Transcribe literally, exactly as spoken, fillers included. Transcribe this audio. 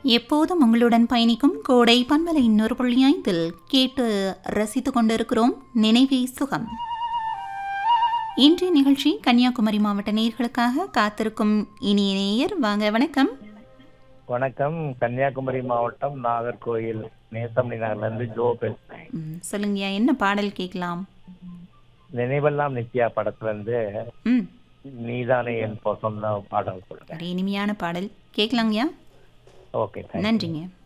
எப்போதும் உங்களுடன் பயணிக்கும் கோடை பண்பலை இன்னொரு புள்ளி ஐந்தில் கேட்டு ரசித்துக் கொண்டிருக்கிறோம் நினைவே சுகம். இன்றைய நிகழ்ச்சி கன்னியாகுமரி மாவட்ட நேயர்களுக்காக காத்திருக்கும் இனிய நேயர். வாங்க, வணக்கம். வணக்கம். கன்னியாகுமரி மாவட்டம் நாகர்கோயில் நேசமணி நகர்லேருந்து ஜோ பேசுறேன். ம், சொல்லுங்கய்யா, என்ன பாடல் கேட்கலாம்? நினைவெல்லாம் நித்யா படத்துல இருந்து ம் நீதானே என் பொசம் தான் பாடல் சொல்றேன். ஒரு இனிமையான பாடல் கேட்கலாங்கய்யா. ஓகே, நன்றிங்க.